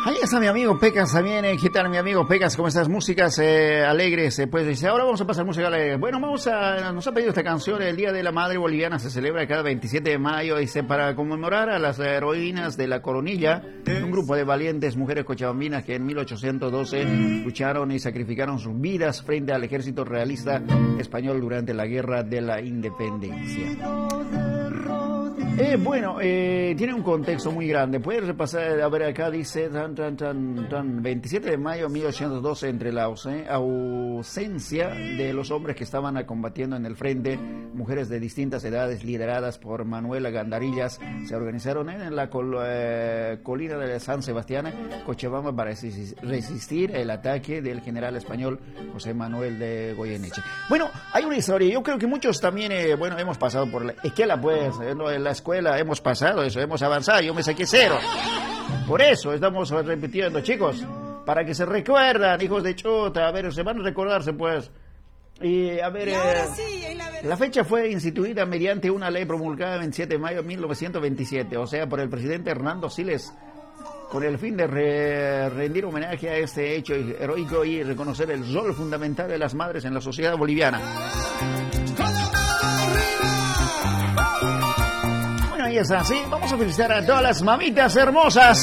Ahí está mi amigo Pecas también. ¿Qué tal, mi amigo Pecas? ¿Cómo estás? Músicas alegres. Pues dice, ahora vamos a pasar música alegre. Bueno, nos ha pedido esta canción. El Día de la Madre Boliviana se celebra cada 27 de mayo. Dice, para conmemorar a las heroínas de la Coronilla, un grupo de valientes mujeres cochabambinas que en 1812 lucharon y sacrificaron sus vidas frente al ejército realista español durante la Guerra de la Independencia. Tiene un contexto muy grande. Puedes repasar, a ver, acá dice 27 de mayo de 1812, entre la ausencia de los hombres que estaban combatiendo en el frente, mujeres de distintas edades lideradas por Manuela Gandarillas se organizaron en la colina de San Sebastián, Cochabamba, para resistir el ataque del general español José Manuel de Goyeneche. Bueno, hay una historia, yo creo que muchos también, hemos pasado por la escuela, pues, en la escuela hemos pasado eso, hemos avanzado, yo me saqué 0. Por eso estamos repitiendo, chicos, para que se recuerdan, hijos de chota, a ver, se van a recordarse, pues. Y a ver, la fecha fue instituida mediante una ley promulgada el 27 de mayo de 1927, o sea, por el presidente Hernando Siles, con el fin de rendir homenaje a este hecho heroico y reconocer el rol fundamental de las madres en la sociedad boliviana. Bueno, ahí está, sí, vamos a felicitar a todas las mamitas hermosas.